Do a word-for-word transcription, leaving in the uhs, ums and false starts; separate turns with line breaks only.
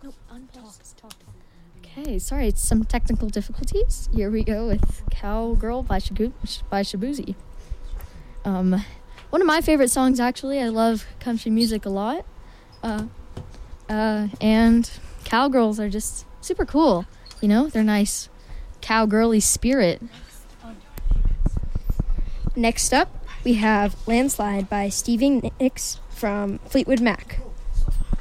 Nope, unpause. Talk. Okay, sorry, it's some technical difficulties. Here we go with Cowgirl by, Shagu- by Shabuzi. Um, one of my favorite songs, actually. I love country music a lot. Uh, uh, and cowgirls are just super cool. You know, they're nice cowgirly spirit.
Next up, we have Landslide by Stevie Nicks from Fleetwood Mac.